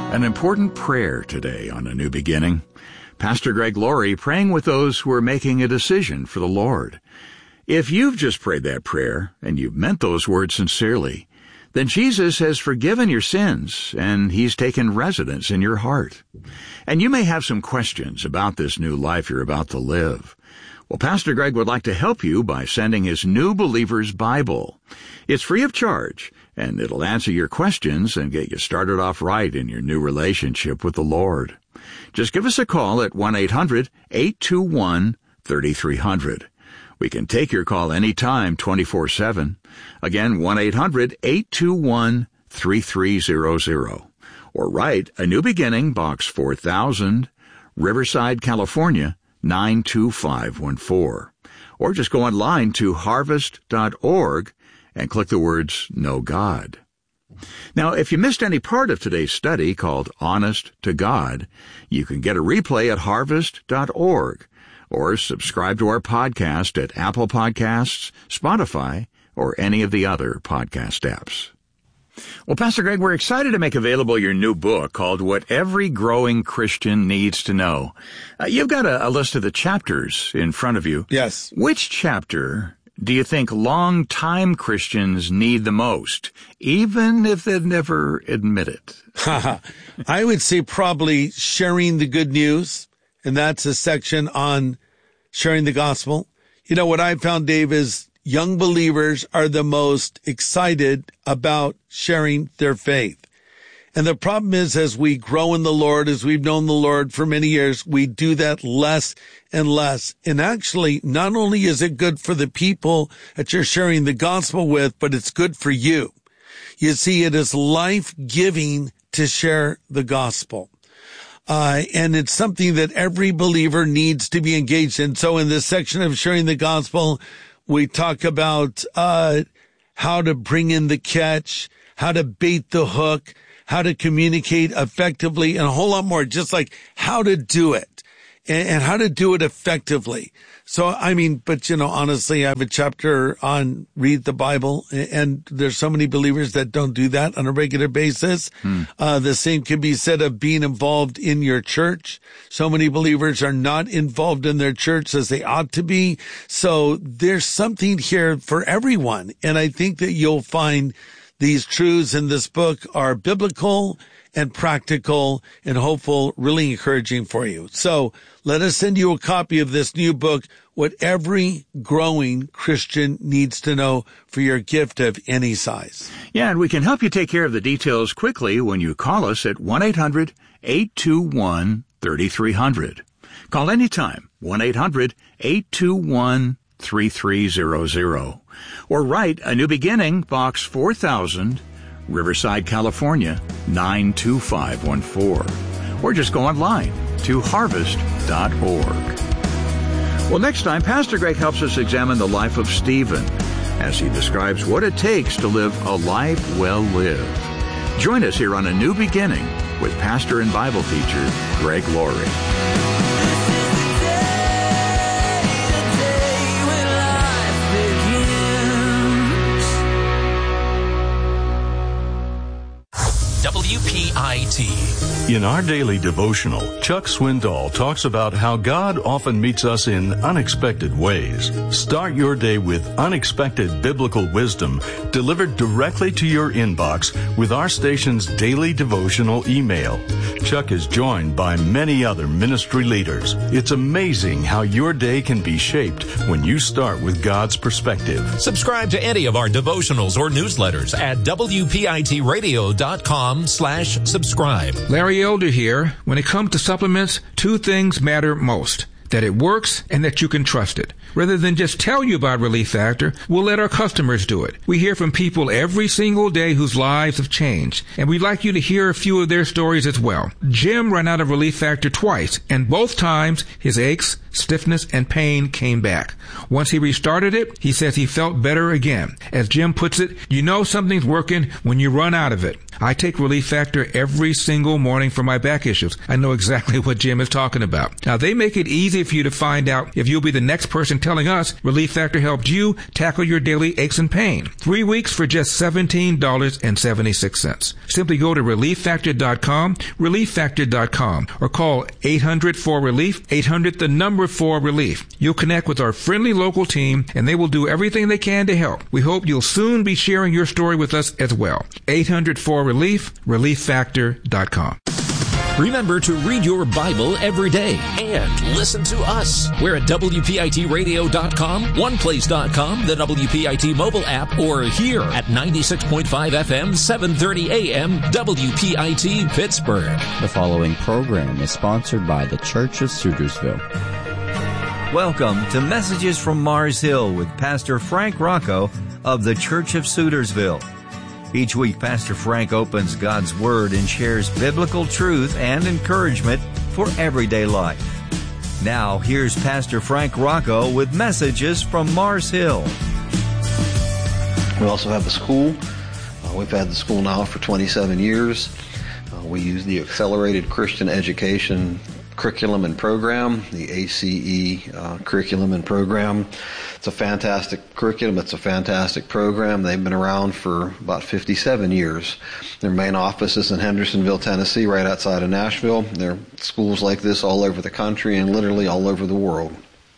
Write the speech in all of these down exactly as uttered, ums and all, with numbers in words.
An important prayer today on A New Beginning. Pastor Greg Laurie praying with those who are making a decision for the Lord. If you've just prayed that prayer, and you've meant those words sincerely, then Jesus has forgiven your sins, and He's taken residence in your heart. And you may have some questions about this new life you're about to live. Well, Pastor Greg would like to help you by sending his New Believer's Bible. It's free of charge, and it'll answer your questions and get you started off right in your new relationship with the Lord. Just give us a call at one eight hundred eight two one three three zero zero. We can take your call anytime, twenty-four seven. Again, one eight hundred eight two one three three zero zero. Or write A New Beginning, Box four thousand, Riverside, California, nine two five one four. Or just go online to harvest dot org and click the words Know God. Now, if you missed any part of today's study called Honest to God, you can get a replay at harvest dot org or subscribe to our podcast at Apple Podcasts, Spotify, or any of the other podcast apps. Well, Pastor Greg, we're excited to make available your new book called What Every Growing Christian Needs to Know. Uh, you've got a, a list of the chapters in front of you. Yes. Which chapter do you think long-time Christians need the most, even if they've never admit it? I would say probably sharing the good news, and that's a section on sharing the gospel. You know, what I found, Dave, is young believers are the most excited about sharing their faith. And the problem is, as we grow in the Lord, as we've known the Lord for many years, we do that less and less. And actually, not only is it good for the people that you're sharing the gospel with, but it's good for you. You see, it is life-giving to share the gospel. Uh, and it's something that every believer needs to be engaged in. So in this section of sharing the gospel, we talk about uh how to bring in the catch, how to bait the hook, how to communicate effectively, and a whole lot more, just like how to do it and, and how to do it effectively. So, I mean, but, you know, honestly, I have a chapter on read the Bible, and there's so many believers that don't do that on a regular basis. Hmm. Uh, the same can be said of being involved in your church. So many believers are not involved in their church as they ought to be. So there's something here for everyone. And I think that you'll find these truths in this book are biblical and practical and hopeful, really encouraging for you. So let us send you a copy of this new book, What Every Growing Christian Needs to Know, for your gift of any size. Yeah, and we can help you take care of the details quickly when you call us at one eight hundred eight two one three three zero zero. Call anytime, one eight hundred eight two one three three zero zero. Or write A New Beginning, Box four thousand, Riverside, California, nine two five one four. Or just go online to harvest dot org. Well, next time, Pastor Greg helps us examine the life of Stephen as he describes what it takes to live a life well lived. Join us here on A New Beginning with pastor and Bible teacher Greg Laurie. W P I T. In our daily devotional, Chuck Swindoll talks about how God often meets us in unexpected ways. Start your day with unexpected biblical wisdom delivered directly to your inbox with our station's daily devotional email. Chuck is joined by many other ministry leaders. It's amazing how your day can be shaped when you start with God's perspective. Subscribe to any of our devotionals or newsletters at W P I T radio dot com slash subscribe. Larry Elder here. When it comes to supplements, two things matter most: that it works and that you can trust it. Rather than just tell you about Relief Factor, we'll let our customers do it. We hear from people every single day whose lives have changed, and we'd like you to hear a few of their stories as well. Jim ran out of Relief Factor twice, and both times his aches, stiffness, and pain came back. Once he restarted it, he says he felt better again. As Jim puts it, you know something's working when you run out of it. I take Relief Factor every single morning for my back issues. I know exactly what Jim is talking about. Now, they make it easy for you to find out if you'll be the next person telling us Relief Factor helped you tackle your daily aches and pain. Three weeks for just seventeen dollars and seventy-six cents. Simply go to relief factor dot com, relief factor dot com, or call eight hundred four relief, eight hundred the number four relief. You'll connect with our friendly local team, and they will do everything they can to help. We hope you'll soon be sharing your story with us as well. eight hundred four relief, relief factor dot com. Remember to read your Bible every day and listen to us. We're at W P I T radio dot com, one place dot com, the W P I T mobile app, or here at ninety-six point five F M, seven thirty A M, W P I T Pittsburgh. The following program is sponsored by the Church of Sutersville. Welcome to Messages from Mars Hill with Pastor Frank Rocco of the Church of Sutersville. Each week, Pastor Frank opens God's Word and shares biblical truth and encouragement for everyday life. Now, here's Pastor Frank Rocco with Messages from Mars Hill. We also have the school. Uh, we've had the school now for twenty-seven years. Uh, we use the Accelerated Christian Education curriculum and program, the A C E uh, curriculum and program. It's a fantastic curriculum. It's a fantastic program. They've been around for about fifty-seven years. Their main office is in Hendersonville, Tennessee, right outside of Nashville. There are schools like this all over the country and literally all over the world.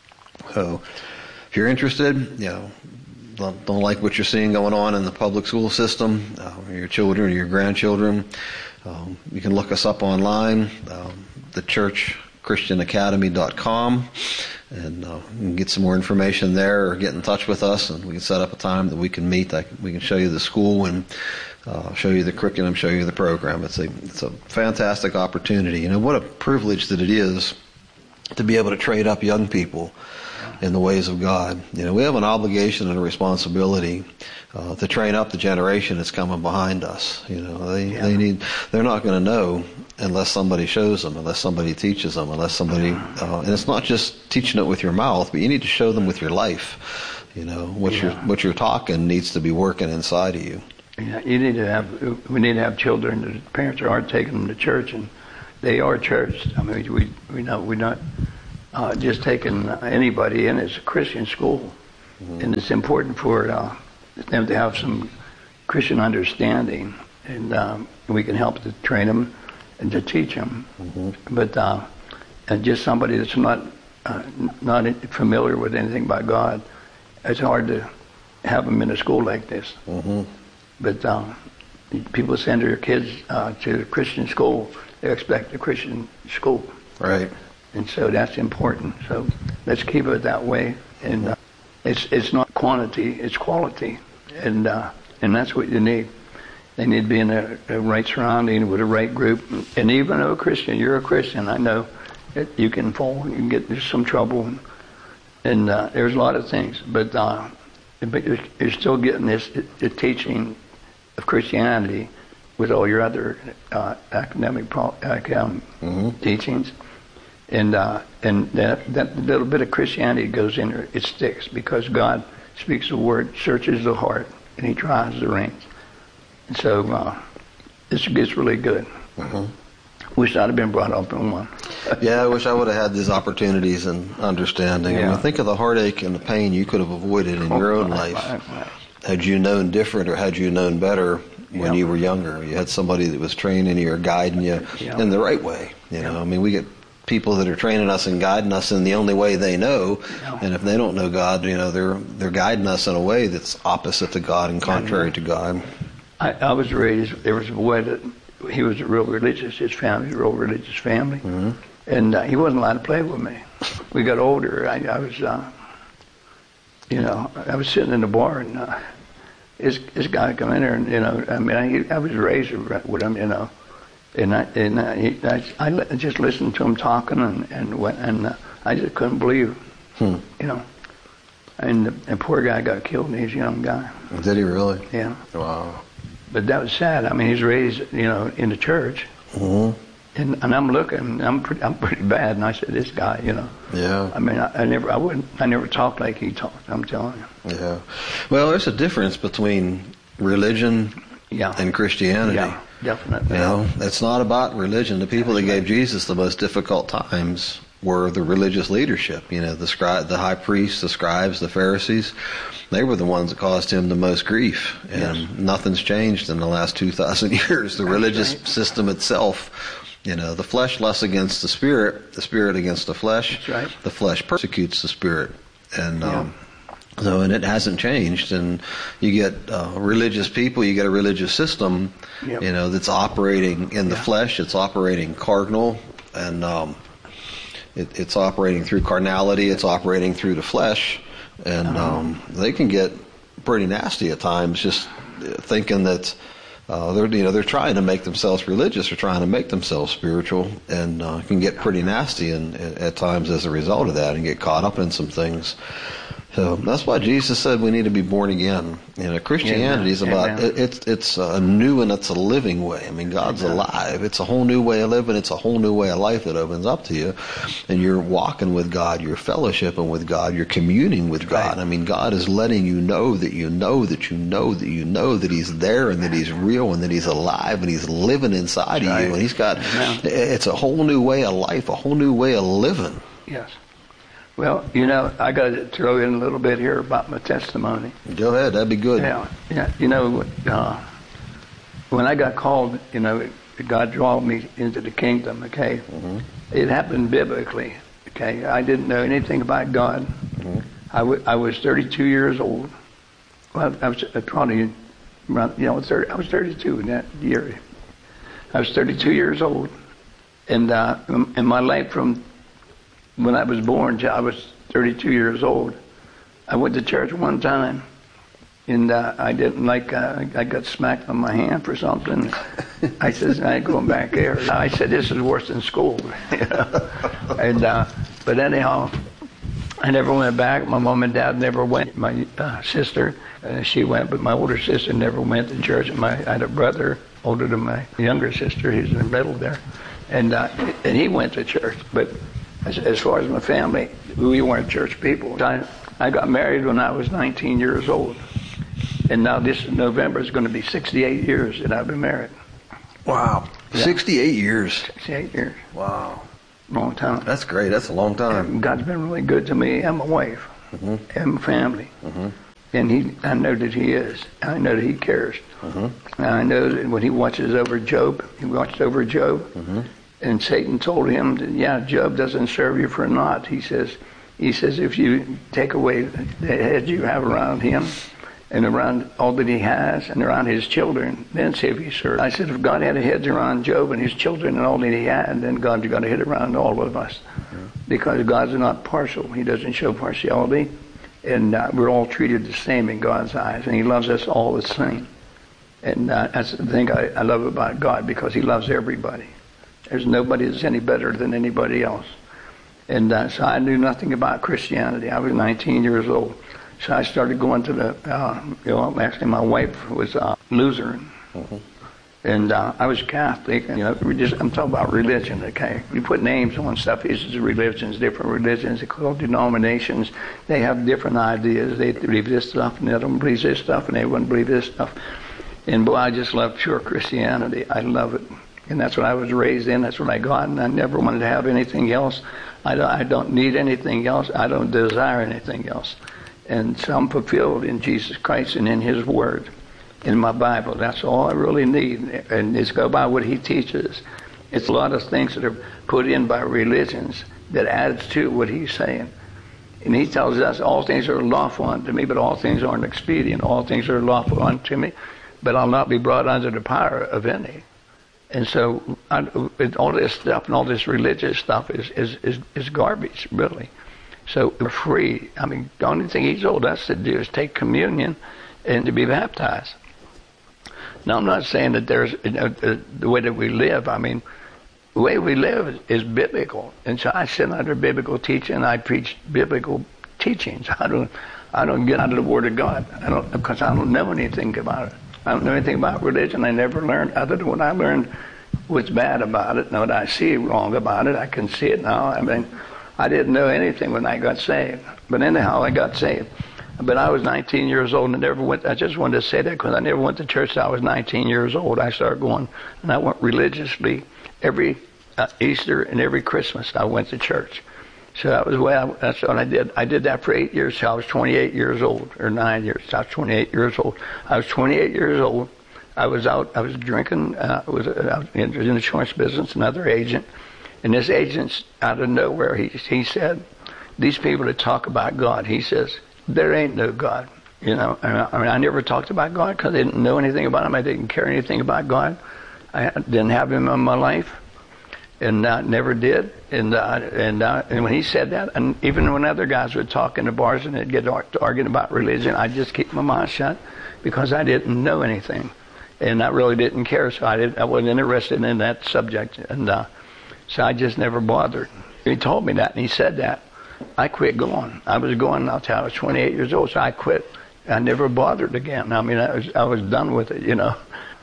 So if you're interested, you know, don't, don't like what you're seeing going on in the public school system, uh, your children or your grandchildren, um, you can look us up online. Um, the church christian academy dot com, and uh, you can get some more information there or get in touch with us, and we can set up a time that we can meet. I can, we can show you the school and uh, show you the curriculum, show you the program. It's a it's a fantastic opportunity. You know, what a privilege that it is to be able to train up young people in the ways of God. You know, we have an obligation and a responsibility uh, to train up the generation that's coming behind us. You know, they yeah. they need they're not going to know unless somebody shows them, unless somebody teaches them, unless somebody, uh, and it's not just teaching it with your mouth, but you need to show them with your life. You know, what yeah. you're what you're talking needs to be working inside of you. Yeah, you need to have. We need to have children. The parents aren't taking them to church, and they are churched. I mean, we we know we're not uh, just taking anybody in. It's a Christian school, mm-hmm. and it's important for uh, them to have some Christian understanding, and um, we can help to train them and to teach them. Mm-hmm. But uh, and just somebody that's not uh, not familiar with anything by God, it's hard to have them in a school like this. Mm-hmm. But uh, people send their kids uh, to a Christian school, they expect a Christian school. Right. And so that's important. So let's keep it that way. And uh, it's it's not quantity, it's quality. And uh, and that's what you need. They need to be in a, a right surrounding with a right group. And even though a Christian, you're a Christian, I know that you can fall, you can get into some trouble. And, and uh, there's a lot of things. But, uh, but you're, you're still getting this the teaching of Christianity with all your other uh, academic pro- academic mm-hmm. teachings. And uh, and that, that little bit of Christianity goes in there, it sticks, because God speaks the word, searches the heart, and he tries the reins. And so uh, this gets really good. Mm-hmm. Wish I'd have been brought up in one. Yeah, I wish I would have had these opportunities and understanding. Yeah. I mean, think of the heartache and the pain you could have avoided in oh, your own right, life right, right. had you known different or had you known better when yeah. you were younger. You had somebody that was training you or guiding you yeah. in the right way. You know, yeah. I mean, we get people that are training us and guiding us in the only way they know, yeah. and if they don't know God, you know, they're they're guiding us in a way that's opposite to God and contrary yeah. to God. I, I was raised, there was a boy that, he was real religious, his family was a real religious family, mm-hmm. and uh, he wasn't allowed to play with me. We got older, I, I was, uh, you know, I was sitting in the bar, and uh, this, this guy come in there, and, you know, I mean, I, I was raised with him, you know, and I, and I, he, I, I just listened to him talking, and, and, and uh, I just couldn't believe, hmm. you know. And the and poor guy got killed, and he's a young guy. Did he really? Yeah. Wow. But that was sad. I mean, he's raised, you know, in the church, mm-hmm. and and I'm looking, I'm pretty, I'm pretty bad. And I said, this guy, you know. Yeah. I mean, I, I never, I wouldn't, I never talked like he talked. I'm telling you. Yeah. Well, there's a difference between religion yeah. and Christianity. Yeah, definitely. You know, it's not about religion. The people That's that right. gave Jesus the most difficult times were the religious leadership. You know, the scri- the high priests, the scribes, the Pharisees. They were the ones that caused him the most grief. And yes. Nothing's changed in the last two thousand years. The religious right. system itself, you know, the flesh lusts against the spirit, the spirit against the flesh. That's right. The flesh persecutes the spirit. And yeah. um, so, and it hasn't changed. And you get uh, religious people, you get a religious system, yep. you know, that's operating in the yeah. flesh, it's operating cardinal, and um, it, it's operating through carnality, it's operating through the flesh. And um, they can get pretty nasty at times, just thinking that uh, they're you know they're trying to make themselves religious or trying to make themselves spiritual, and uh, can get pretty nasty and at times as a result of that, and get caught up in some things. So that's why Jesus said we need to be born again. You know, Christianity is about it, it's it's a new and it's a living way. I mean, God's Amen. alive. It's a whole new way of living. It's a whole new way of life that opens up to you, and you're walking with God. You're fellowshipping with God. You're communing with God. Right. I mean, God is letting you know that you know that you know that you know that He's there and that He's real and that He's alive and He's living inside right. of you. And He's got Amen. It's a whole new way of life, a whole new way of living. Yes. Well, you know, I got to throw in a little bit here about my testimony. Go ahead, that'd be good. Yeah, yeah. You know, uh, when I got called, you know, God drew me into the kingdom. Okay, mm-hmm. It happened biblically. Okay, I didn't know anything about God. Mm-hmm. I, w- I was thirty-two years old. Well, I was probably around, you know, thirty, I was thirty-two in that year. I was thirty-two years old, and uh, in my life from when I was born till I was thirty-two years old, I went to church one time, and uh, I didn't like, uh, I got smacked on my hand for something. I said, I ain't going back there. I said, this is worse than school. and uh, But anyhow, I never went back. My mom and dad never went. My uh, sister, uh, she went, but my older sister never went to church. My, I had a brother older than my younger sister. He's in the middle there. And, uh, and he went to church, but As, as far as my family, we weren't church people. I, I got married when I was nineteen years old. And now this November is going to be sixty-eight years that I've been married. Wow. Yeah. sixty-eight years. sixty-eight years. Wow. Long time. That's great. That's a long time. And God's been really good to me and my wife mm-hmm. and my family. Mm-hmm. And he, I know that He is. I know that He cares. Mm-hmm. And I know that when He watches over Job, He watched over Job. Mm-hmm. And Satan told him that, yeah, Job doesn't serve you for naught. He says, he says, if you take away the hedge you have around him and around all that he has and around his children, then see if he serves. I said, if God had a hedge around Job and his children and all that he had, then God's got a hedge around all of us. Mm-hmm. Because God's not partial. He doesn't show partiality. And uh, we're all treated the same in God's eyes. And He loves us all the same. And uh, that's the thing I, I love about God, because He loves everybody. There's nobody that's any better than anybody else. And uh, so I knew nothing about Christianity. I was nineteen years old. So I started going to the, uh, you know, actually my wife was uh, Lutheran. Mm-hmm. And uh, I was Catholic. You know, we just, I'm talking about religion, okay? You put names on stuff. These are religions, different religions. They're called denominations. They have different ideas. They believe this stuff, and they don't believe this stuff, and they wouldn't believe this stuff. And boy, I just love pure Christianity. I love it. And that's what I was raised in. That's what I got. And I never wanted to have anything else. I don't, I don't need anything else. I don't desire anything else. And so I'm fulfilled in Jesus Christ and in His Word, in my Bible. That's all I really need. And it's go by what He teaches. It's a lot of things that are put in by religions that adds to what He's saying. And He tells us all things are lawful unto me, but all things aren't expedient. All things are lawful unto me, but I'll not be brought under the power of any. And so I, all this stuff and all this religious stuff is, is, is, is garbage, really. So we're free. I mean, the only thing He told us to do is take communion and to be baptized. Now, I'm not saying that there's, you know, the, the way that we live. I mean, the way we live is, is biblical. And so I sit under biblical teaching. I preach biblical teachings. I don't, I don't get out of the Word of God. I don't, because I don't know anything about it. I don't know anything about religion. I never learned, other than what I learned what's bad about it and what I see wrong about it. I can see it now. I mean, I didn't know anything when I got saved. But anyhow, I got saved. But I was nineteen years old and I never went, I just wanted to say that because I never went to church till I was nineteen years old. I started going, and I went religiously every uh, Easter and every Christmas I went to church. So that was what I, that's what I did. I did that for eight years. So I was twenty-eight years old, or nine years. I was twenty-eight years old. I was twenty-eight years old. I was out. I was drinking. Uh, I was, I was in the insurance business. Another agent, and this agent, out of nowhere, he he said, "These people that talk about God," he says, "there ain't no God." You know, I mean, I never talked about God because I didn't know anything about him. I didn't care anything about God. I didn't have him in my life. And uh, never did. And uh, and uh, and when he said that, and even when other guys would talk in the bars and they'd get arguing about religion, I'd just keep my mouth shut because I didn't know anything, and I really didn't care. So I didn't. I wasn't interested in that subject, and uh, so I just never bothered. He told me that, and he said that. I quit going. I was going until I was twenty-eight years old, so I quit. I never bothered again. I mean, I was I was done with it, you know.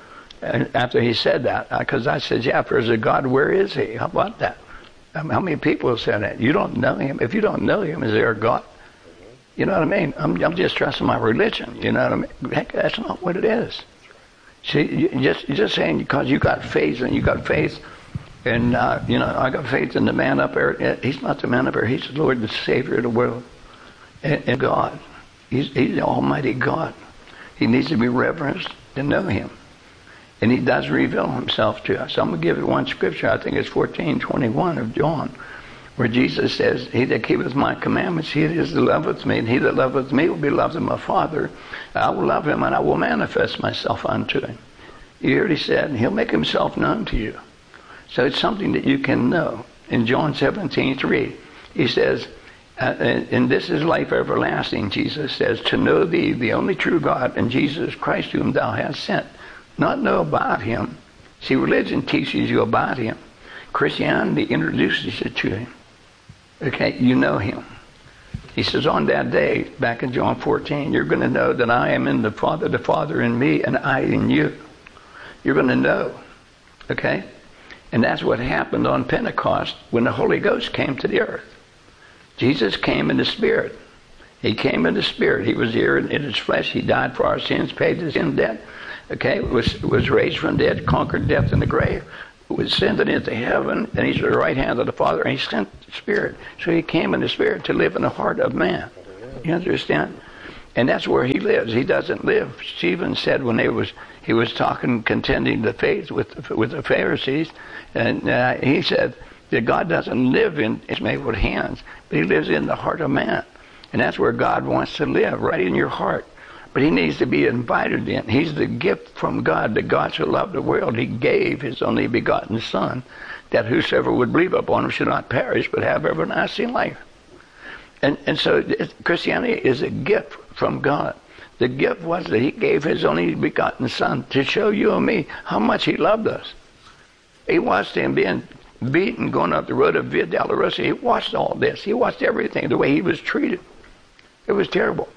And after he said that, because I, I said, yeah, if there's a God, where is he? How about that? I mean, how many people have said that? You don't know him. If you don't know him, is there a God? You know what I mean? I'm, I'm just trusting my religion. You know what I mean? Heck, that's not what it is. See, you just, you're just saying because you got faith and you got faith, and, uh, you know, I got faith in the man up there. He's not the man up there. He's the Lord, the Savior of the world, and, and God. He's, he's the Almighty God. He needs to be reverenced and know him. And he does reveal himself to us. I'm going to give you one scripture. I think it's fourteen twenty-one of John, where Jesus says, he that keepeth my commandments, he it is that loveth me, and he that loveth me will be loved of my Father. I will love him, and I will manifest myself unto him. You hear what he said? He'll make himself known to you. So it's something that you can know. In John seventeen three, he says, uh, and this is life everlasting, Jesus says, to know thee, the only true God, and Jesus Christ whom thou hast sent. Not know about him. See, religion teaches you about him. Christianity introduces you to him. Okay, you know him. He says, on that day, back in John fourteen, you're going to know that I am in the Father, the Father in me, and I in you. You're going to know. Okay? And that's what happened on Pentecost when the Holy Ghost came to the earth. Jesus came in the Spirit. He came in the Spirit. He was here in his flesh. He died for our sins, paid the sin debt. Okay, was was raised from dead, conquered death in the grave, was ascended into heaven, and he's at the right hand of the Father, and he sent the Spirit. So he came in the Spirit to live in the heart of man. You understand? And that's where he lives. He doesn't live. Stephen said when they was he was talking, contending the faith with with the Pharisees, and uh, he said that God doesn't live in it's made with hands, but he lives in the heart of man, and that's where God wants to live, right in your heart. But he needs to be invited in. He's the gift from God, that God so loved the world. He gave his only begotten Son, that whosoever would believe upon him should not perish, but have everlasting life. And and so it, Christianity is a gift from God. The gift was that he gave his only begotten Son to show you and me how much he loved us. He watched him being beaten, going up the road of Via Dolorosa. He watched all this. He watched everything, the way he was treated. It was terrible.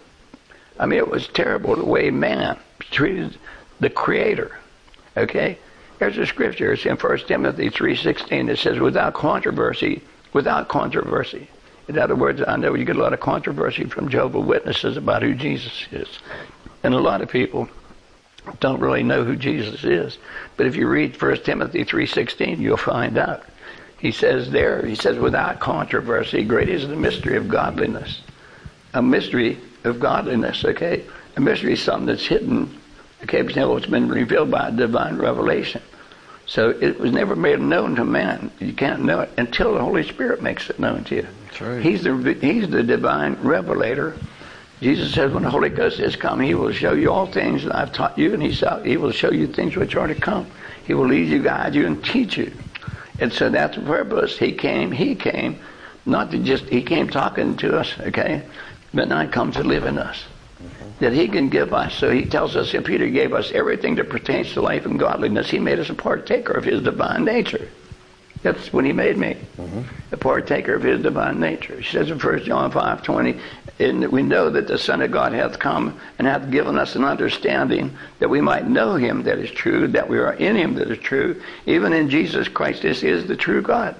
I mean, it was terrible the way man treated the Creator. Okay? There's a scripture. It's in First Timothy three sixteen. It says, without controversy, without controversy. In other words, I know you get a lot of controversy from Jehovah's Witnesses about who Jesus is. And a lot of people don't really know who Jesus is. But if you read First Timothy three sixteen, you'll find out. He says there, he says, without controversy, great is the mystery of godliness. A mystery of godliness, okay? A mystery is something that's hidden, okay, but it's been revealed by divine revelation. So it was never made known to man. You can't know it until the Holy Spirit makes it known to you. That's right. He's the he's the divine revelator. Jesus says when the Holy Ghost is come, he will show you all things that I've taught you, and he, shall, he will show you things which are to come. He will lead you, guide you, and teach you. And so that's the purpose. He came, he came, not to just, he came talking to us, okay? But now he comes to live in us, that he can give us. So he tells us that Peter gave us everything that pertains to life and godliness. He made us a partaker of his divine nature. That's when he made me, mm-hmm. a partaker of his divine nature. He says in First John five twenty, and we know that the Son of God hath come and hath given us an understanding that we might know him that is true, that we are in him that is true, even in Jesus Christ. This is the true God.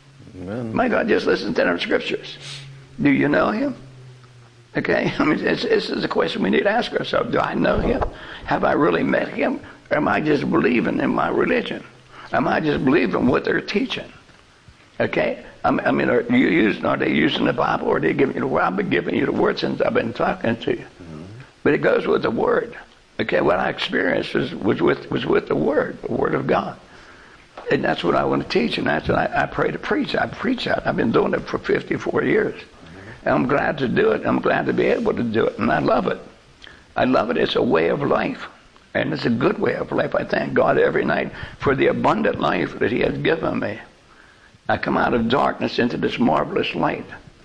Amen. My God, just listen to them scriptures. Do you know him? Okay, I mean, this, this is a question we need to ask ourselves. Do I know him? Have I really met him? Or am I just believing in my religion? Am I just believing what they're teaching? Okay? I mean, I mean, are you using, are they using the Bible, or are they giving you the word? I've been giving you the word since I've been talking to you. Mm-hmm. But it goes with the word. Okay, what I experienced was, was with was with the word, the word of God. And that's what I want to teach, and that's what I, I pray to preach. I preach that. I've been doing it for fifty-four years. And I'm glad to do it. I'm glad to be able to do it, and I love it. I love it. It's a way of life, and it's a good way of life. I thank God every night for the abundant life that He has given me. I come out of darkness into this marvelous light.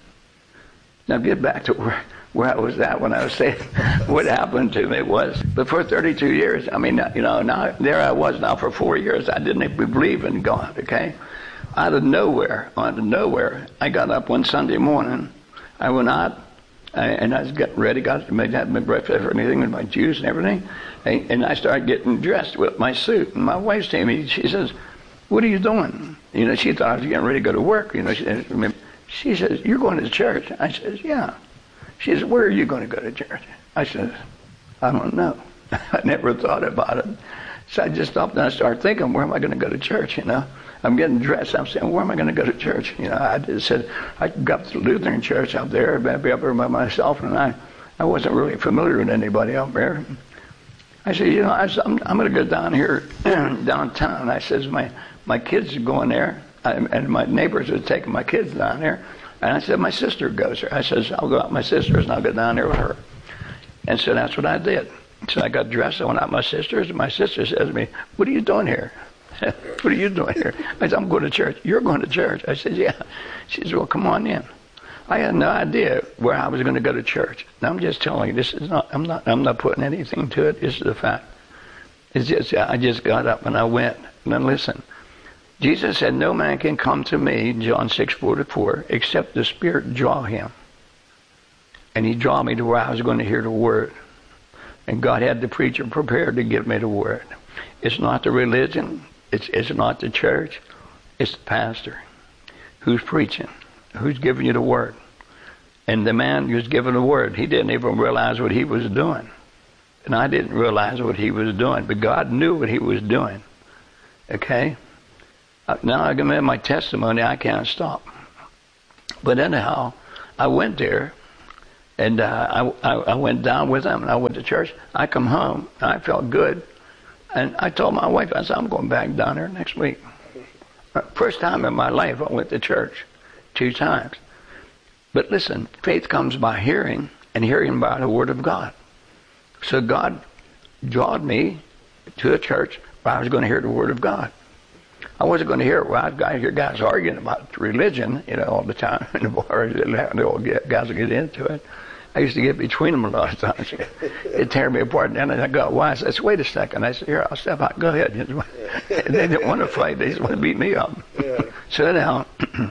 Now get back to where, where I was at when I was saying what happened to me was, but for thirty-two years, I mean, you know, now there I was now for four years. I didn't even believe in God, okay? Out of nowhere, out of nowhere, I got up one Sunday morning. I went out, I, and I was getting ready, got to make that my breakfast or anything with my juice and everything, and, and I started getting dressed with my suit. And my wife came to me, she says, "What are you doing?" You know, she thought I was getting ready to go to work. You know, she, she says, "You're going to church?" I says, "Yeah." She says, "Where are you going to go to church?" I says, "I don't know." I never thought about it. So I just stopped and I started thinking, where am I going to go to church, you know? I'm getting dressed. I'm saying, where am I going to go to church? You know, I just said, I got to the Lutheran church out there, I'd be up there by myself, and I, I wasn't really familiar with anybody out there. I said, you know, I said, I'm, I'm going to go down here, downtown. I says, my, my kids are going there, I, and my neighbors are taking my kids down there. And I said, my sister goes there. I says, I'll go out with my sisters, and I'll go down there with her. And so that's what I did. So I got dressed, I went out with my sisters, and my sister says to me, "What are you doing here?" "What are you doing here?" I said, "I'm going to church." "You're going to church?" I said, "Yeah." She says, "Well, come on in." I had no idea where I was going to go to church. Now I'm just telling you, this is not, I'm not, I'm not putting anything to it. This is a fact. It's just, I just got up and I went. And then listen, Jesus said, "No man can come to me," John six forty-four, "except the Spirit draw him." And He drew me to where I was going to hear the word. And God had the preacher prepared to give me the word. It's not the religion. It's, it's not the church. It's the pastor who's preaching, who's giving you the word. And the man who's giving the word, he didn't even realize what he was doing. And I didn't realize what he was doing. But God knew what He was doing. Okay? Now I can make my testimony. I can't stop. But anyhow, I went there. And uh, I, I went down with them, and I went to church. I come home, and I felt good. And I told my wife, I said, "I'm going back down there next week." First time in my life I went to church, two times. But listen, faith comes by hearing, and hearing by the Word of God. So God drawed me to a church where I was going to hear the Word of God. I wasn't going to hear it where I hear guys arguing about religion, you know, all the time in the bars. The old guys would get into it. I used to get between them a lot of times. It'd tear me apart. And then I go, "Why?" I said, "Wait a second." I said, "Here, I'll step out. Go ahead." And they didn't want to fight. They just want to beat me up. Yeah. So now,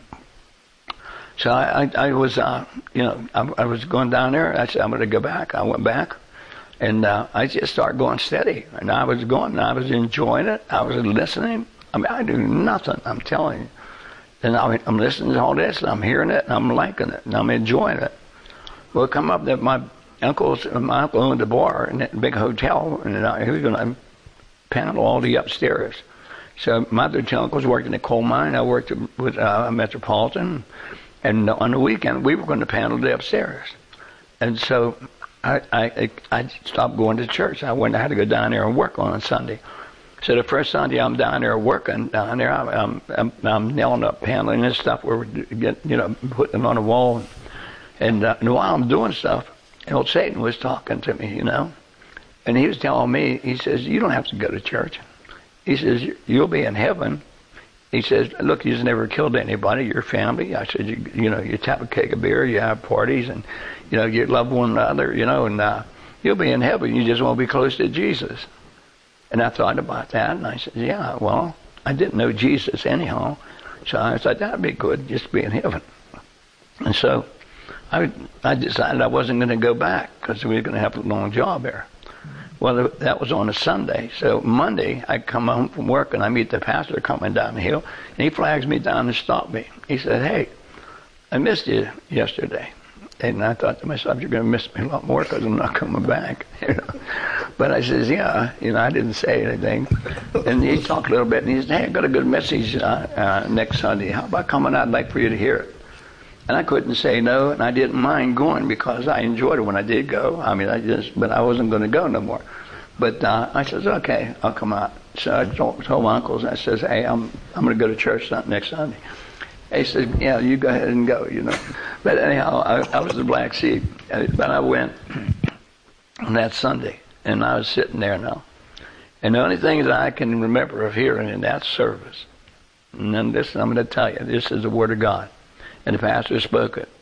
so I, I, I was, uh, you know, I, I was going down there. I said, "I'm going to go back." I went back. And uh, I just started going steady. And I was going, and I was enjoying it. I was listening. I mean, I do nothing, I'm telling you. And I, I'm listening to all this, and I'm hearing it, and I'm liking it, and I'm enjoying it. Well, come up that my uncle's, my uncle owned a bar in that big hotel, and I, he was going to panel all the upstairs. So my other two uncles worked in a coal mine. I worked with uh, Metropolitan, and on the weekend we were going to panel the upstairs. And so I, I, I stopped going to church. I went. I had to go down there and work on a Sunday. So the first Sunday I'm down there working down there, I'm I'm, I'm nailing up paneling and stuff. We're getting, you know, putting it on the wall, and, uh, and while I'm doing stuff, old Satan was talking to me, you know, and he was telling me. He says, "You don't have to go to church." He says, "You'll be in heaven." He says, "Look, you've never killed anybody. Your family." I said, "You, you know, you tap a keg of beer, you have parties, and you know, you love one another, you know, and uh, you'll be in heaven. You just want to be close to Jesus." And I thought about that, and I said, "Yeah, well, I didn't know Jesus anyhow, so I thought that'd be good, just to be in heaven." And so I, I decided I wasn't going to go back because we were going to have a long job there. Well, that was on a Sunday. So Monday, I come home from work, and I meet the pastor coming down the hill, and he flags me down and stopped me. He said, "Hey, I missed you yesterday." And I thought to myself, you're going to miss me a lot more because I'm not coming back. You know? But I says, yeah. You know, I didn't say anything. And he talked a little bit, and he said, hey, I got a good message uh, uh, next Sunday. How about coming out? I'd like for you to hear it. And I couldn't say no, and I didn't mind going because I enjoyed it when I did go. I mean, I just, but I wasn't going to go no more. But uh, I says, okay, I'll come out. So I told, told my uncles, I says, hey, I'm I'm going to go to church next Sunday. He said, yeah, you go ahead and go, you know. But anyhow, I, I was the black sheep. But I went on that Sunday, and I was sitting there now. And the only thing that I can remember of hearing in that service, and then this, I'm going to tell you, this is the Word of God. And the pastor spoke it.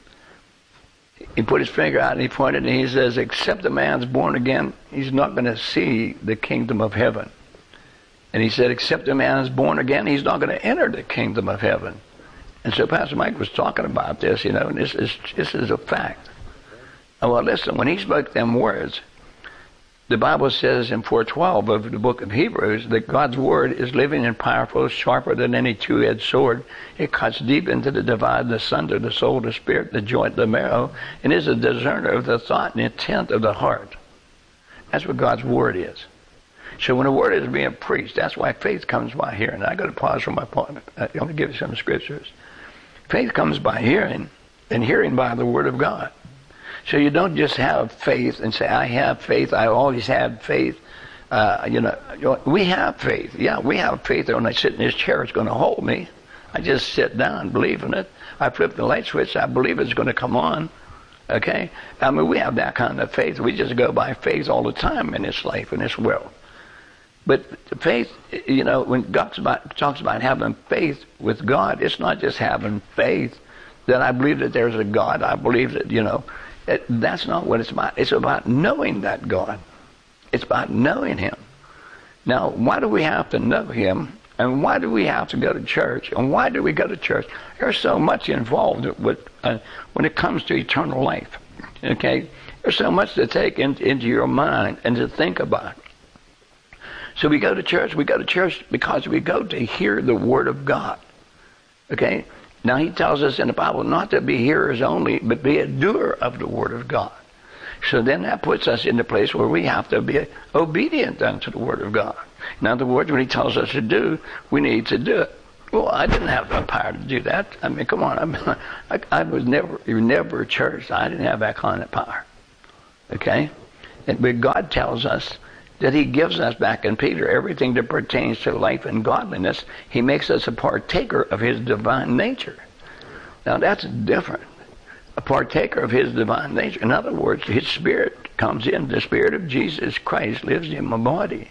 He put his finger out and he pointed and he says, except a man's born again, he's not going to see the kingdom of heaven. And he said, except a man is born again, he's not going to enter the kingdom of heaven. And so Pastor Mike was talking about this, you know, and this is this is a fact. And well, listen, when he spoke them words, the Bible says in four twelve of the book of Hebrews that God's word is living and powerful, sharper than any two-edged sword. It cuts deep into the divide, the asunder, the soul, the spirit, the joint, the marrow, and is a discerner of the thought and intent of the heart. That's what God's word is. So when the word is being preached, that's why faith comes by hearing. I got to pause for my point. I'm going to give you some scriptures. Faith comes by hearing, and hearing by the word of God. So you don't just have faith and say, I have faith, I always have faith. Uh, you know, we have faith. Yeah, we have faith that when I sit in this chair, it's going to hold me. I just sit down, believe in it. I flip the light switch, I believe it's going to come on. Okay? I mean, we have that kind of faith. We just go by faith all the time in this life, in this world. But faith, you know, when God talks about, talks about having faith with God, it's not just having faith that I believe that there's a God. I believe that, you know, it, that's not what it's about. It's about knowing that God. It's about knowing Him. Now, why do we have to know Him? And why do we have to go to church? And why do we go to church? There's so much involved with uh, when it comes to eternal life. Okay? There's so much to take in, into your mind and to think about. So we go to church. We go to church because we go to hear the Word of God. Okay? Now, He tells us in the Bible not to be hearers only, but be a doer of the Word of God. So then that puts us in the place where we have to be obedient unto the Word of God. In other words, when He tells us to do, we need to do it. Well, I didn't have the power to do that. I mean, come on. I, mean, I, I was never, never a church. I didn't have that kind of power. Okay? And, but God tells us that He gives us back in Peter everything that pertains to life and godliness. He makes us a partaker of His divine nature. Now that's different. A partaker of His divine nature. In other words, His Spirit comes in. The Spirit of Jesus Christ lives in my body.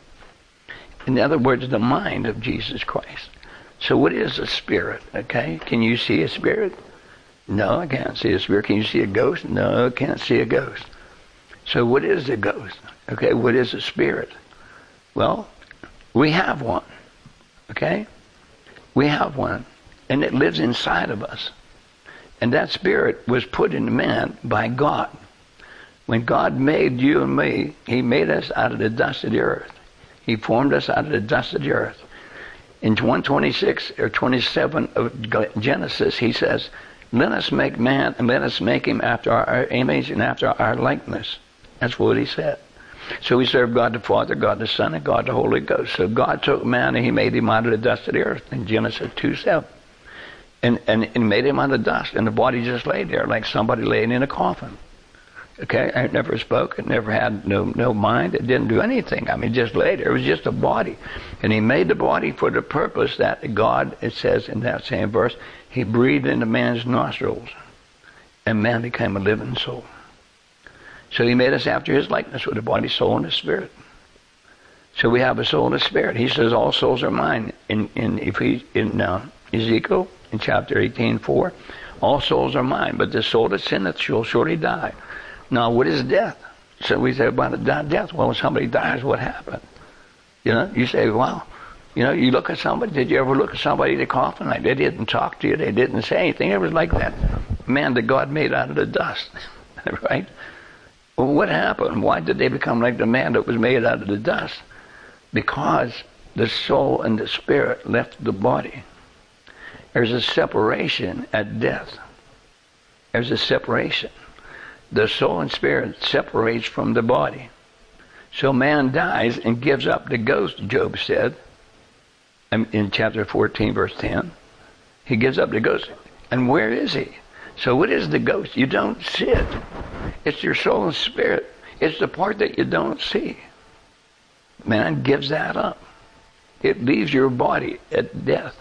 In other words, the mind of Jesus Christ. So what is a spirit? Okay? Can you see a spirit? No, I can't see a spirit. Can you see a ghost? No, I can't see a ghost. So what is a ghost? Okay, what is a spirit? Well, we have one. Okay? We have one. And it lives inside of us. And that spirit was put in man by God. When God made you and me, He made us out of the dust of the earth. He formed us out of the dust of the earth. In one twenty-six or twenty-seven of Genesis, He says, let us make man and let us make him after our image and after our likeness. That's what He said. So we serve God the Father, God the Son, and God the Holy Ghost. So God took man and He made him out of the dust of the earth in Genesis two seven. And, and, and made him out of dust, and the body just laid there like somebody laying in a coffin. Okay? It never spoke. It never had no, no mind. It didn't do anything. I mean, it just lay there. It was just a body. And He made the body for the purpose that God, it says in that same verse, He breathed into man's nostrils, and man became a living soul. So He made us after His likeness with a body, soul, and a spirit. So we have a soul and a spirit. He says all souls are mine. In in, in, in uh, Ezekiel, in chapter eighteen four, all souls are mine, but the soul that sinneth shall surely die. Now, what is death? So we say about death. Well, when somebody dies, what happened? You know, you say, well, you know, you look at somebody. Did you ever look at somebody in the coffin? Like they didn't talk to you. They didn't say anything. It was like that man that God made out of the dust, right? Well, what happened? Why did they become like the man that was made out of the dust? Because the soul and the spirit left the body. There's a separation at death. There's a separation. the soul and spirit separates from the body. So man dies and gives up the ghost, Job said, in chapter fourteen, verse ten. He gives up the ghost. And where is he? So what is the ghost? You don't see it. It's your soul and spirit. It's the part that you don't see. Man gives that up. It leaves your body at death.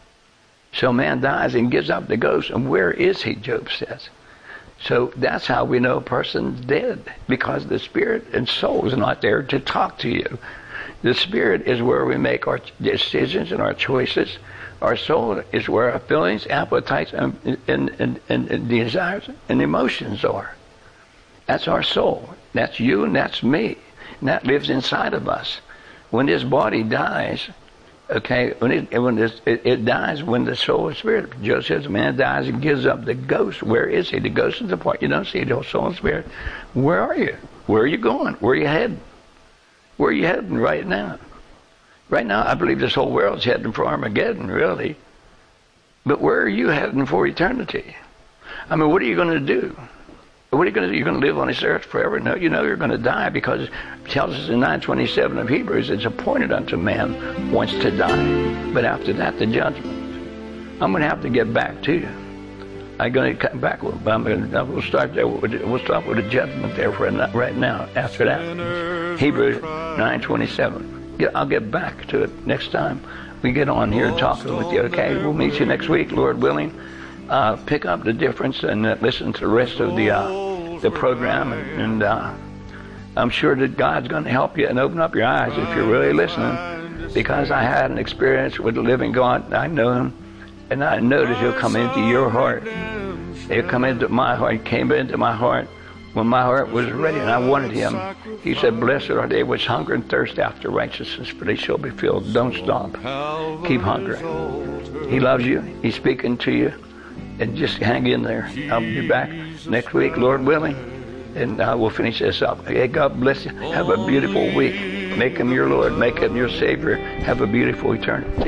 So man dies and gives up the ghost. And where is he, Job says? So that's how we know a person's dead, because the spirit and soul is not there to talk to you. The spirit is where we make our decisions and our choices. Our soul is where our feelings, appetites, and, and, and, and desires and emotions are. That's our soul. That's you and that's me. And that lives inside of us. When this body dies, okay, when it when this, it, it dies when the soul and spirit. Joe says, man dies and gives up the ghost. Where is he? The ghost is the part you don't see. The soul and spirit. Where are you? Where are you going? Where are you heading? Where are you heading right now? Right now, I believe this whole world's heading for Armageddon, really. But where are you heading for eternity? I mean, what are you going to do? What are you going to do? You're going to live on this earth forever? No, you know you're going to die, because it tells us in nine twenty-seven of Hebrews, it's appointed unto man once to die. But after that, the judgment. I'm going to have to get back to you. I'm going to come back. With, I'm going to, we'll start there. We'll start with the judgment there for right now. After that, Hebrews nine twenty-seven. I'll get back to it next time we get on here talking with you. Okay, we'll meet you next week, Lord willing. Uh, pick up the difference and uh, listen to the rest of the uh, the program, and, and uh, I'm sure that God's going to help you and open up your eyes if you're really listening. Because I had an experience with the living God. I know Him, and I know that He'll come into your heart. He'll come into my heart. He came into my heart when my heart was ready and I wanted Him. He said, blessed are they which hunger and thirst after righteousness, for they shall be filled. Don't stop. Keep hungering. He loves you. He's speaking to you. And just hang in there. I'll be back next week, Lord willing, and uh, we'll finish this up. Hey, God bless you. Have a beautiful week. Make Him your Lord. Make Him your Savior. Have a beautiful eternity.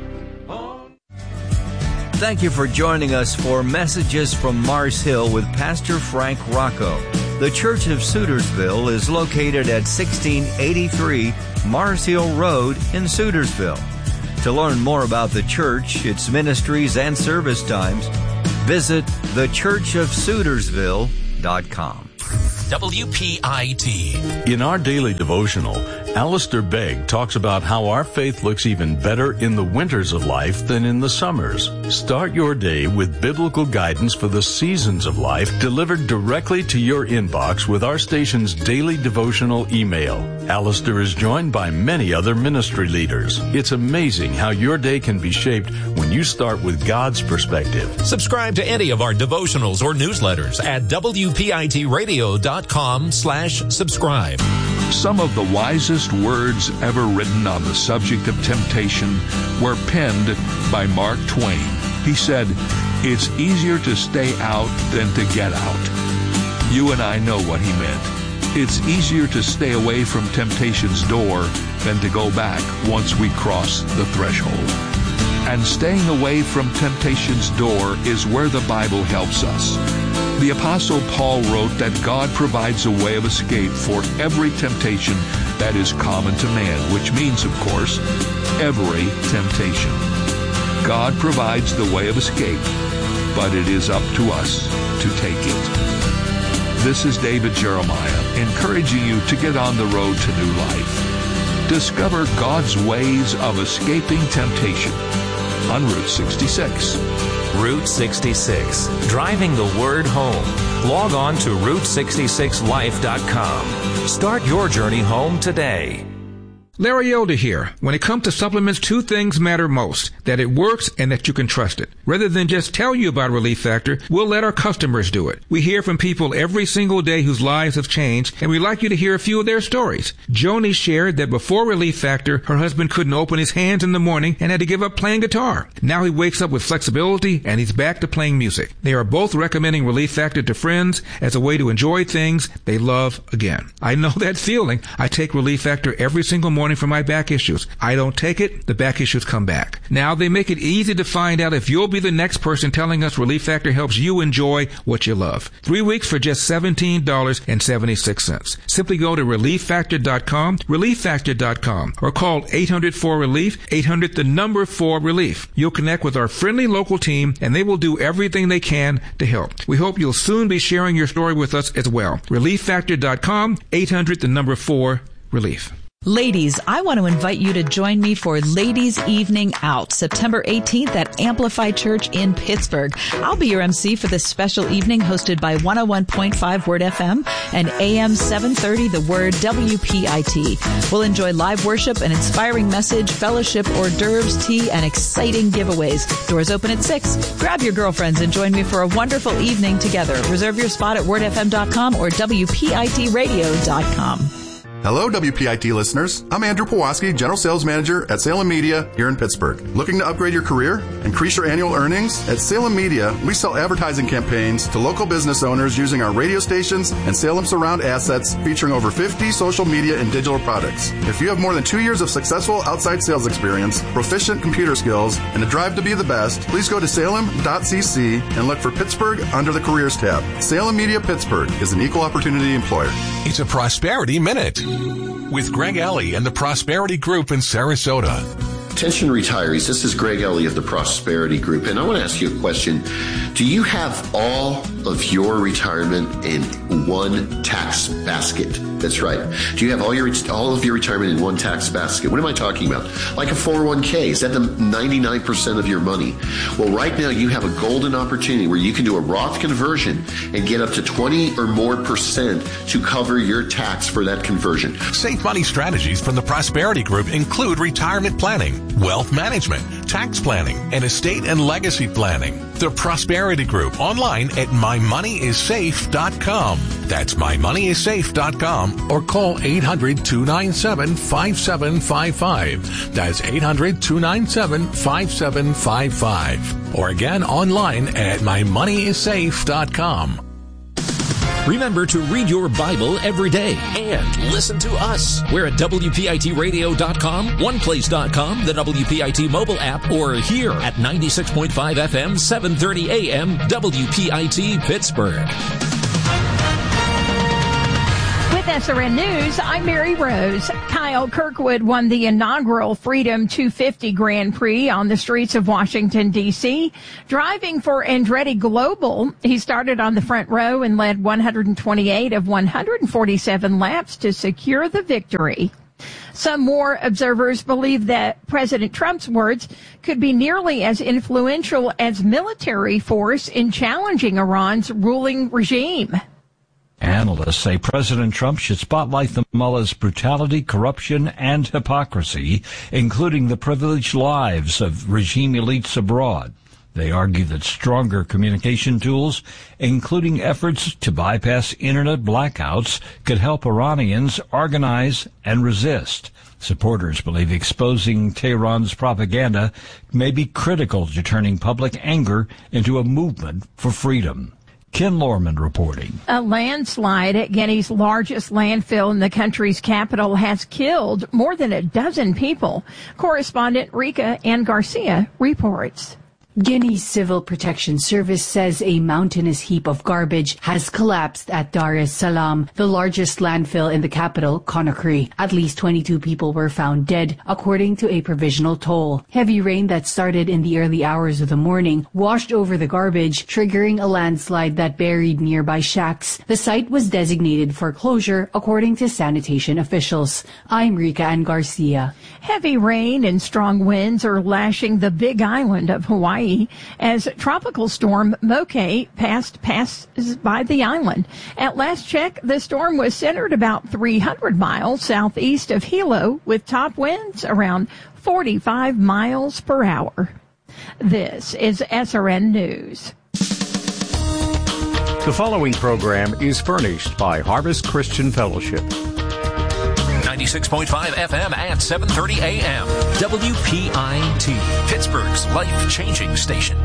Thank you for joining us for Messages from Mars Hill with Pastor Frank Rocco. The Church of Sutersville is located at sixteen eighty-three Mars Hill Road in Sutersville. To learn more about the church, its ministries, and service times, visit the church of sutersville dot com. W P I T. In our daily devotional, Alistair Begg talks about how our faith looks even better in the winters of life than in the summers. Start your day with biblical guidance for the seasons of life delivered directly to your inbox with our station's daily devotional email. Alistair is joined by many other ministry leaders. It's amazing how your day can be shaped when you start with God's perspective. Subscribe to any of our devotionals or newsletters at W P I T radio dot com slash subscribe. Some of the wisest words ever written on the subject of temptation were penned by Mark Twain. He said, "It's easier to stay out than to get out." You and I know what he meant. It's easier to stay away from temptation's door than to go back once we cross the threshold. And staying away from temptation's door is where the Bible helps us. The Apostle Paul wrote that God provides a way of escape for every temptation that is common to man, which means, of course, every temptation. God provides the way of escape, but it is up to us to take it. This is David Jeremiah, encouraging you to get on the road to new life. Discover God's ways of escaping temptation on Route sixty-six. Route sixty-six, driving the word home. Log on to route sixty-six life dot com. Start your journey home today. Larry Elder here. When it comes to supplements, two things matter most: that it works and that you can trust it. Rather than just tell you about Relief Factor, we'll let our customers do it. We hear from people every single day whose lives have changed, and we'd like you to hear a few of their stories. Joni shared that before Relief Factor, her husband couldn't open his hands in the morning and had to give up playing guitar. Now he wakes up with flexibility and he's back to playing music. They are both recommending Relief Factor to friends as a way to enjoy things they love again. I know that feeling. I take Relief Factor every single morning morning for my back issues. I don't take it, the back issues come back. Now they make it easy to find out if you'll be the next person telling us Relief Factor helps you enjoy what you love. Three weeks for just seventeen dollars and seventy-six cents. Simply go to relief factor dot com, relief factor dot com, or call eight hundred four relief, eight hundred the number four relief. You'll connect with our friendly local team and they will do everything they can to help. We hope you'll soon be sharing your story with us as well. relief factor dot com, eight hundred the number four relief. Ladies, I want to invite you to join me for Ladies Evening Out, September eighteenth at Amplify Church in Pittsburgh. I'll be your M C for this special evening hosted by one oh one point five Word F M and A M seven thirty The Word W P I T. We'll enjoy live worship, an inspiring message, fellowship, hors d'oeuvres, tea, and exciting giveaways. Doors open at six. Grab your girlfriends and join me for a wonderful evening together. Reserve your spot at word f m dot com or w p i t radio dot com. Hello, W P I T listeners. I'm Andrew Pawlowski, General Sales Manager at Salem Media here in Pittsburgh. Looking to upgrade your career? Increase your annual earnings? At Salem Media, we sell advertising campaigns to local business owners using our radio stations and Salem Surround assets featuring over fifty social media and digital products. If you have more than two years of successful outside sales experience, proficient computer skills, and a drive to be the best, please go to salem dot c c and look for Pittsburgh under the Careers tab. Salem Media Pittsburgh is an equal opportunity employer. It's a Prosperity Minute with Greg Ellie and the Prosperity Group in Sarasota. Attention retirees, this is Greg Ellie of the Prosperity Group, and I want to ask you a question. Do you have all of your retirement in one tax basket? That's right. Do you have all your all of your retirement in one tax basket? What am I talking about? Like a four oh one k. Is that the ninety-nine percent of your money? Well, right now you have a golden opportunity where you can do a Roth conversion and get up to twenty or more percent to cover your tax for that conversion. Safe money strategies from the Prosperity Group include retirement planning, wealth management, tax planning, and estate and legacy planning. The Prosperity Group online at my money is safe dot com. That's my money is safe dot com or call eight hundred, two nine seven, five seven five five. That's eight hundred, two nine seven, five seven five five. Or again online at my money is safe dot com. Remember to read your Bible every day and listen to us. We're at W P I T radio dot com, one place dot com, the W P I T mobile app, or here at ninety-six point five F M, seven thirty A M, W P I T Pittsburgh. With S R N News, I'm Mary Rose. Kyle Kirkwood won the inaugural Freedom two fifty Grand Prix on the streets of Washington, D C Driving for Andretti Global, he started on the front row and led one hundred twenty-eight of one hundred forty-seven laps to secure the victory. Some more observers believe that President Trump's words could be nearly as influential as military force in challenging Iran's ruling regime. Analysts say President Trump should spotlight the mullah's brutality, corruption, and hypocrisy, including the privileged lives of regime elites abroad. They argue that stronger communication tools, including efforts to bypass internet blackouts, could help Iranians organize and resist. Supporters believe exposing Tehran's propaganda may be critical to turning public anger into a movement for freedom. Ken Lorman reporting. A landslide at Guinea's largest landfill in the country's capital has killed more than a dozen people. Correspondent Rika Ann Garcia reports. Guinea's Civil Protection Service says a mountainous heap of garbage has collapsed at Dar es Salaam, the largest landfill in the capital, Conakry. At least twenty-two people were found dead, according to a provisional toll. Heavy rain that started in the early hours of the morning washed over the garbage, triggering a landslide that buried nearby shacks. The site was designated for closure, according to sanitation officials. I'm Rika Ann Garcia. Heavy rain and strong winds are lashing the Big Island of Hawaii as Tropical Storm Moke passed passes by the island. At last check, the storm was centered about three hundred miles southeast of Hilo with top winds around forty-five miles per hour. This is S R N News. The following program is furnished by Harvest Christian Fellowship. ninety-six point five F M at seven thirty A M. W P I T, Pittsburgh's life-changing station.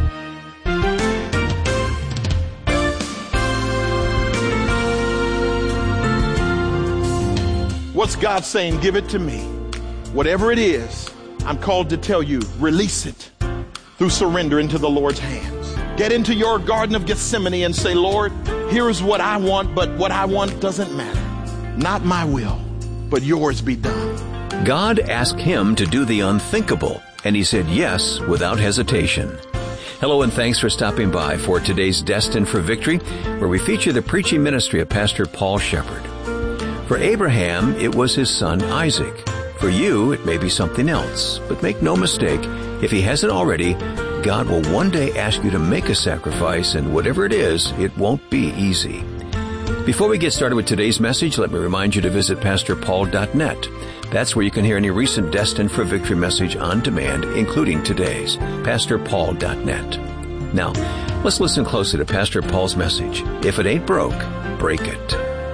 What's God saying? Give it to me. Whatever it is, I'm called to tell you, release it through surrender into the Lord's hands. Get into your Garden of Gethsemane and say, Lord, here's what I want, but what I want doesn't matter. Not my will, but yours be done. God asked him to do the unthinkable, and he said yes without hesitation. Hello and thanks for stopping by for today's Destined for Victory, where we feature the preaching ministry of Pastor Paul Shepherd. For Abraham, it was his son Isaac. For you, it may be something else. But make no mistake, if he hasn't already, God will one day ask you to make a sacrifice, and whatever it is, it won't be easy. Before we get started with today's message, let me remind you to visit pastor paul dot net. That's where you can hear any recent Destined for Victory message on demand, including today's, pastor paul dot net. Now, let's listen closely to Pastor Paul's message. If it ain't broke, break it.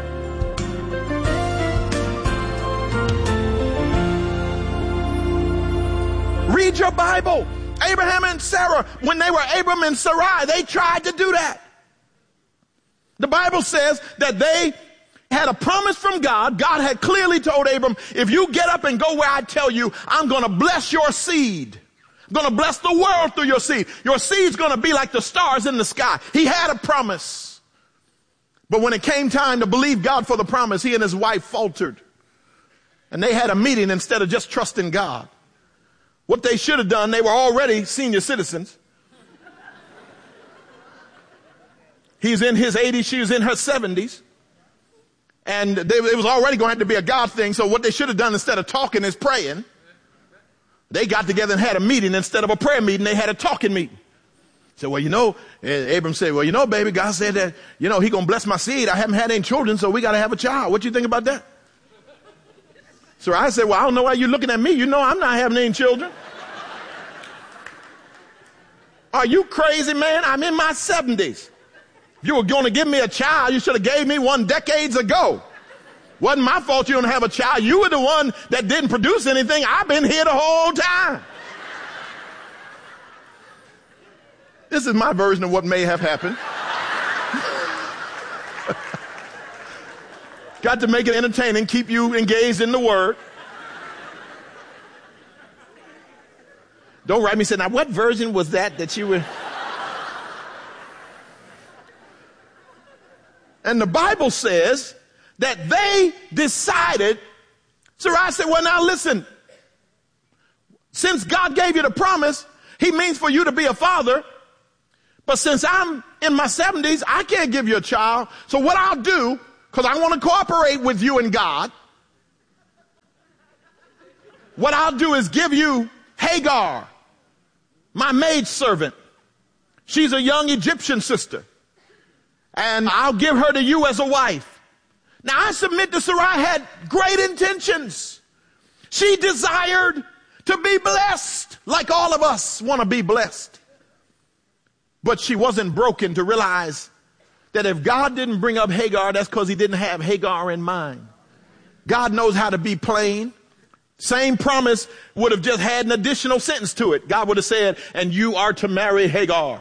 Read your Bible. Abraham and Sarah, when they were Abram and Sarai, they tried to do that. The Bible says that they had a promise from God. God had clearly told Abram, if you get up and go where I tell you, I'm going to bless your seed. I'm going to bless the world through your seed. Your seed's going to be like the stars in the sky. He had a promise. But when it came time to believe God for the promise, he and his wife faltered. And they had a meeting instead of just trusting God. What they should have done, they were already senior citizens. He's in his eighties, she was in her seventies. And they, it was already going to have to be a God thing, so what they should have done instead of talking is praying. They got together and had a meeting. Instead of a prayer meeting, they had a talking meeting. So, well, you know, Abram said, well, you know, baby, God said that, you know, he going to bless my seed. I haven't had any children, so we got to have a child. What you think about that? So I said, well, I don't know why you're looking at me. You know I'm not having any children. Are you crazy, man? I'm in my seventies. If you were going to give me a child, you should have gave me one decades ago. Wasn't my fault you don't have a child. You were the one that didn't produce anything. I've been here the whole time. This is my version of what may have happened. Got to make it entertaining, keep you engaged in the Word. Don't write me and say, now what version was that that you were... And the Bible says that they decided, Sarai said, well, now listen, since God gave you the promise, he means for you to be a father. But since I'm in my seventies, I can't give you a child. So what I'll do, because I want to cooperate with you and God, what I'll do is give you Hagar, my maidservant. She's a young Egyptian sister. And I'll give her to you as a wife. Now I submit that Sarai had great intentions. She desired to be blessed like all of us want to be blessed. But she wasn't broken to realize that if God didn't bring up Hagar, that's because he didn't have Hagar in mind. God knows how to be plain. Same promise would have just had an additional sentence to it. God would have said, and you are to marry Hagar,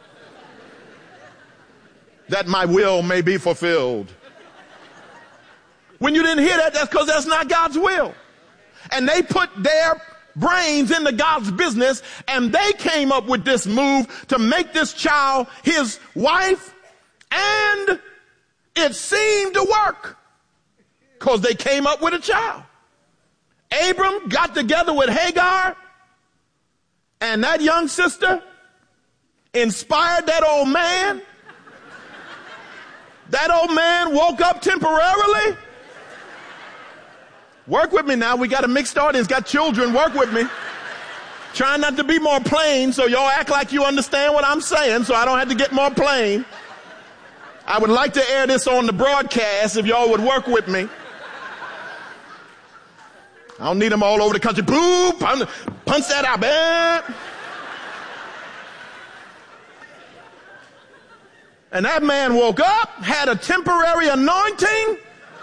that my will may be fulfilled. When you didn't hear that, that's because that's not God's will. And they put their brains into God's business, and they came up with this move to make this child his wife, and it seemed to work because they came up with a child. Abram got together with Hagar, and that young sister inspired that old man. That old man woke up temporarily. Work with me now. We got a mixed audience, got children. Work with me. Trying not to be more plain, so y'all act like you understand what I'm saying, so I don't have to get more plain. I would like to air this on the broadcast if y'all would work with me. I don't need them all over the country. Boo! Punch, punch that out, man. And that man woke up, had a temporary anointing,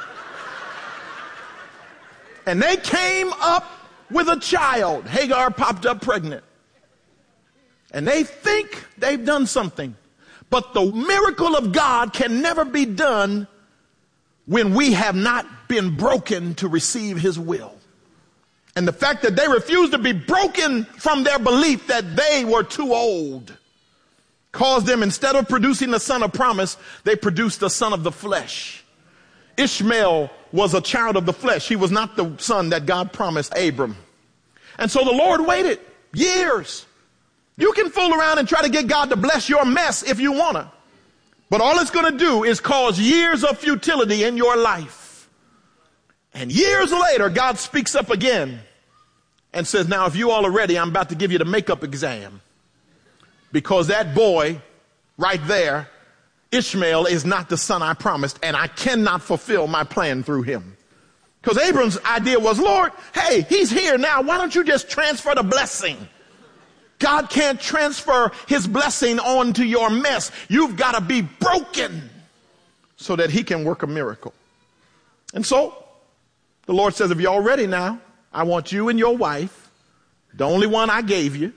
and they came up with a child. Hagar popped up pregnant. And they think they've done something. But the miracle of God can never be done when we have not been broken to receive his will. And the fact that they refused to be broken from their belief that they were too old caused them, instead of producing the son of promise, they produced the son of the flesh. Ishmael was a child of the flesh. He was not the son that God promised Abram. And so the Lord waited years. You can fool around and try to get God to bless your mess if you want to. But all it's going to do is cause years of futility in your life. And years later, God speaks up again and says, now, if you all are ready, I'm about to give you the makeup exam. Because that boy right there, Ishmael, is not the son I promised, and I cannot fulfill my plan through him. Because Abram's idea was, Lord, hey, he's here now. Why don't you just transfer the blessing? God can't transfer his blessing onto your mess. You've got to be broken so that he can work a miracle. And so the Lord says, if you're all ready now, I want you and your wife, the only one I gave you,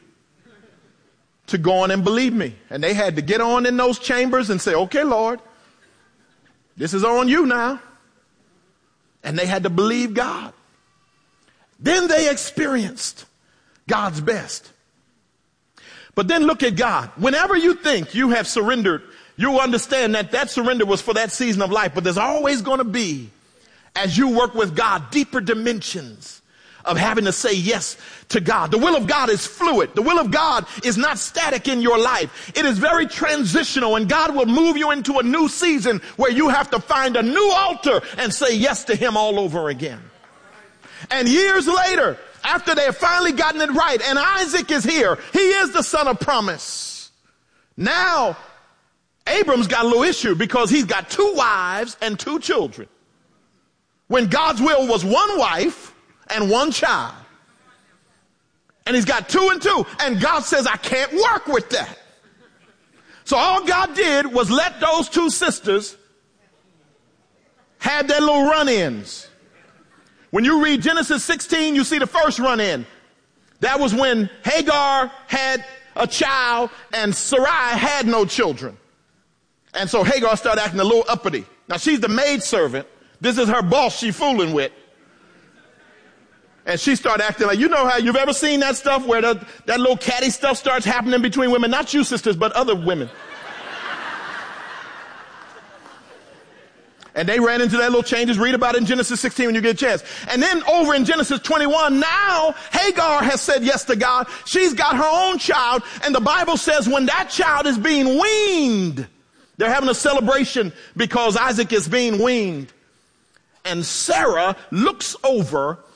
to go on and believe me. And they had to get on in those chambers and say, okay, Lord, this is on you now. And they had to believe God. Then they experienced God's best. But then look at God. Whenever you think you have surrendered, you understand that that surrender was for that season of life. But there's always going to be, as you work with God, deeper dimensions of having to say yes to God. The will of God is fluid. The will of God is not static in your life. It is very transitional, and God will move you into a new season where you have to find a new altar and say yes to him all over again. And years later, after they have finally gotten it right, and Isaac is here, he is the son of promise. Now, Abram's got a little issue because he's got two wives and two children. When God's will was one wife and one child. And he's got two and two. And God says, I can't work with that. So all God did was let those two sisters have their little run-ins. When you read Genesis sixteen, you see the first run-in. That was when Hagar had a child and Sarai had no children. And so Hagar started acting a little uppity. Now she's the maid servant. This is her boss she's fooling with. And she started acting like, you know how you've ever seen that stuff where the, that little catty stuff starts happening between women, not you sisters, but other women. And they ran into that little changes. Read about it in Genesis sixteen when you get a chance. And then over in Genesis twenty-one, now Hagar has said yes to God. She's got her own child. And the Bible says when that child is being weaned, they're having a celebration because Isaac is being weaned. And Sarah looks over